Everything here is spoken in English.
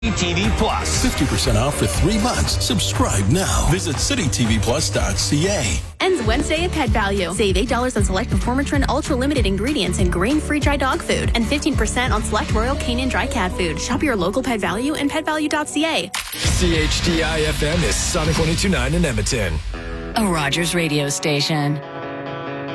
TV Plus. 50% off for 3 months. Subscribe now. Visit citytvplus.ca. Ends Wednesday at Pet Value. Save $8 on select Performatrin Ultra Limited ingredients and grain-free dry dog food, and 15% on select Royal Canin dry cat food. Shop your local Pet Value and petvalue.ca. CHDI FM is Sonic 102.9 in Edmonton. A Rogers radio station.